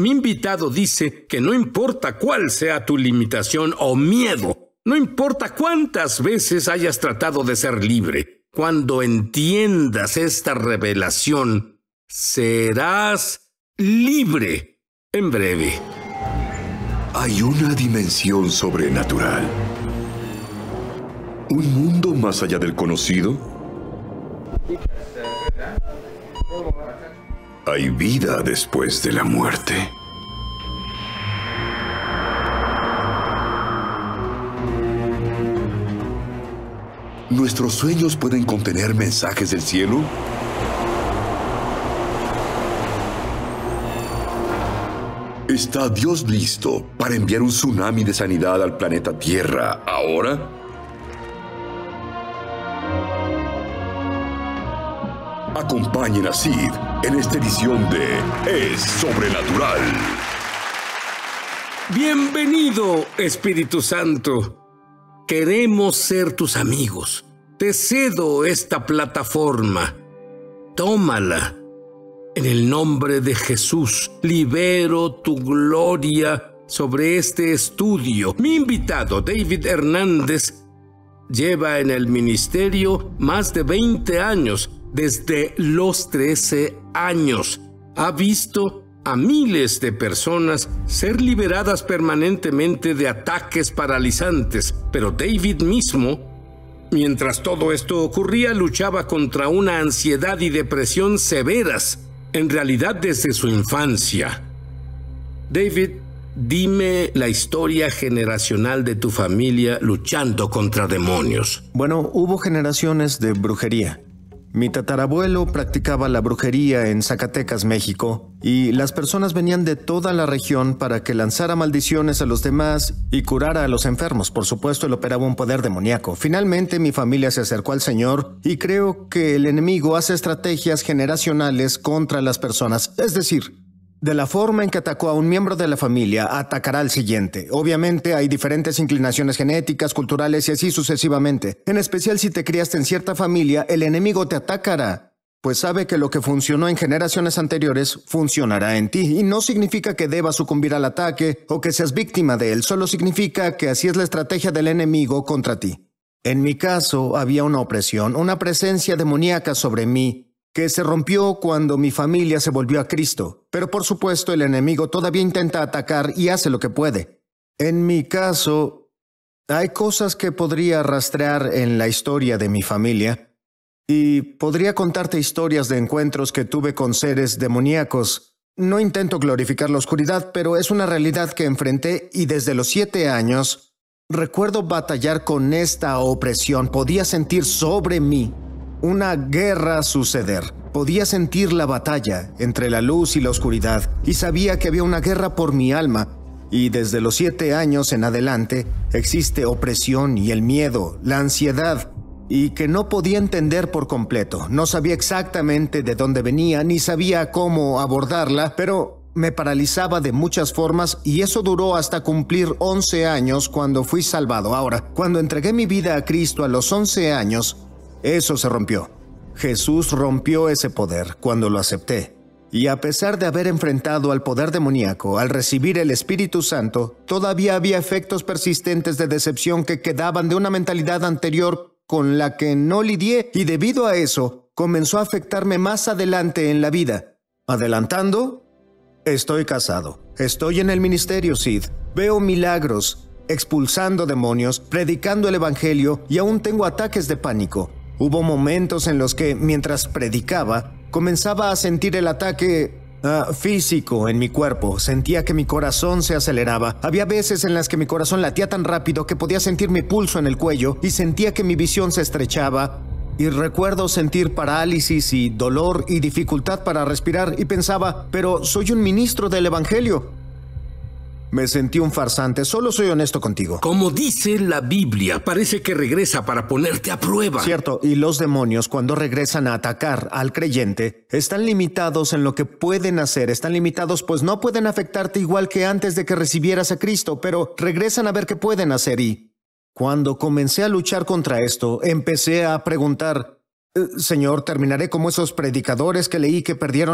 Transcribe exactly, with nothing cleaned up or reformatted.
Mi invitado dice que no importa cuál sea tu limitación o miedo, no importa cuántas veces hayas tratado de ser libre, cuando entiendas esta revelación, serás libre en breve. Hay una dimensión sobrenatural. ¿Un mundo más allá del conocido? Hay vida después de la muerte. ¿Nuestros sueños pueden contener mensajes del cielo? ¿Está Dios listo para enviar un tsunami de sanidad al planeta Tierra ahora? Acompañen a Sid en esta edición de Es Sobrenatural. Bienvenido, Espíritu Santo. Queremos ser tus amigos. Te cedo esta plataforma. Tómala. En el nombre de Jesús, libero tu gloria sobre este estudio. Mi invitado, David Hernández, lleva en el ministerio más de veinte años, desde los trece años. Ha visto a miles de personas ser liberadas permanentemente de ataques paralizantes, pero David mismo, mientras todo esto ocurría, luchaba contra una ansiedad y depresión severas, en realidad desde su infancia. David, dime la historia generacional de tu familia luchando contra demonios. Bueno, hubo generaciones de brujería. Mi tatarabuelo practicaba la brujería en Zacatecas, México, y las personas venían de toda la región para que lanzara maldiciones a los demás y curara a los enfermos. Por supuesto, él operaba un poder demoníaco. Finalmente, mi familia se acercó al Señor y creo que el enemigo hace estrategias generacionales contra las personas. Es decir, de la forma en que atacó a un miembro de la familia, atacará al siguiente. Obviamente hay diferentes inclinaciones genéticas, culturales y así sucesivamente. En especial si te criaste en cierta familia, el enemigo te atacará, pues sabe que lo que funcionó en generaciones anteriores funcionará en ti. Y no significa que debas sucumbir al ataque o que seas víctima de él, solo significa que así es la estrategia del enemigo contra ti. En mi caso, había una opresión, una presencia demoníaca sobre mí, que se rompió cuando mi familia se volvió a Cristo. Pero por supuesto el enemigo todavía intenta atacar y hace lo que puede. En mi caso, hay cosas que podría rastrear en la historia de mi familia y podría contarte historias de encuentros que tuve con seres demoníacos. No intento glorificar la oscuridad, pero es una realidad que enfrenté y desde los siete años recuerdo batallar con esta opresión. Podía sentir sobre mí una guerra suceder. Podía sentir la batalla entre la luz y la oscuridad y sabía que había una guerra por mi alma. Y desde los siete años en adelante existe opresión y el miedo, la ansiedad, y que no podía entender por completo. No sabía exactamente de dónde venía ni sabía cómo abordarla, pero me paralizaba de muchas formas y eso duró hasta cumplir once años cuando fui salvado. Ahora, cuando entregué mi vida a Cristo a los once años, eso se rompió. Jesús rompió ese poder cuando lo acepté. Y a pesar de haber enfrentado al poder demoníaco, al recibir el Espíritu Santo, todavía había efectos persistentes de decepción que quedaban de una mentalidad anterior con la que no lidié, y debido a eso, comenzó a afectarme más adelante en la vida. Adelantando, estoy casado. Estoy en el ministerio, Sid. Veo milagros, expulsando demonios, predicando el evangelio y aún tengo ataques de pánico. Hubo momentos en los que, mientras predicaba, comenzaba a sentir el ataque uh, físico en mi cuerpo. Sentía que mi corazón se aceleraba. Había veces en las que mi corazón latía tan rápido que podía sentir mi pulso en el cuello y sentía que mi visión se estrechaba. Y recuerdo sentir parálisis y dolor y dificultad para respirar y pensaba, pero soy un ministro del evangelio. Me sentí un farsante, solo soy honesto contigo. Como dice la Biblia, parece que regresa para ponerte a prueba. Cierto, y los demonios cuando regresan a atacar al creyente, están limitados en lo que pueden hacer, están limitados pues no pueden afectarte igual que antes de que recibieras a Cristo, pero regresan a ver qué pueden hacer y... Cuando comencé a luchar contra esto, empecé a preguntar, Señor, ¿terminaré como esos predicadores que leí que perdieron